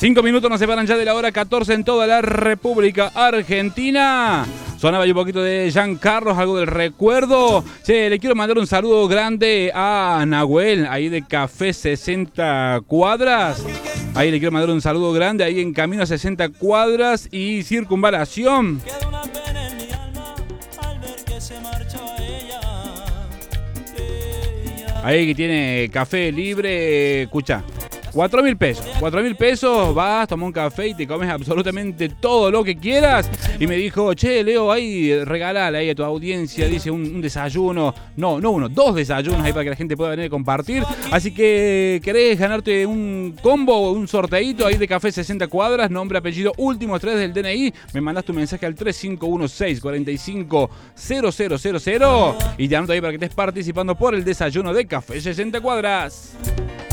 5 minutos nos separan ya de la hora 14 en toda la República Argentina. Sonaba ahí un poquito de Jean Carlos, algo del recuerdo. Che, le quiero mandar un saludo grande a Nahuel, ahí de Café 60 Cuadras. Ahí le quiero mandar un saludo grande, ahí en Camino a 60 Cuadras y Circunvalación. Ahí que tiene café libre, escucha. 4.000 pesos. 4.000 pesos, vas, toma un café y te comes absolutamente todo lo que quieras. Y me dijo, che, Leo, ahí regalale ahí a tu audiencia, dice, un desayuno. No uno, 2 desayunos ahí para que la gente pueda venir a compartir. Así que, ¿querés ganarte un combo, un sorteito ahí de Café 60 Cuadras? Nombre, apellido, últimos 3 del DNI. Me mandás tu mensaje al 3516-450000 y te anoto ahí para que estés participando por el desayuno de Café 60 Cuadras.